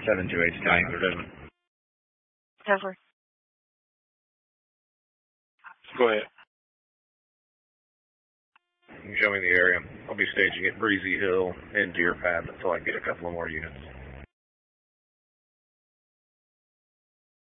728 Stallion, Desmond. Cover. Go ahead. You can show me the area. I'll be staging at Breezy Hill and Deer Path until I get a couple of more units.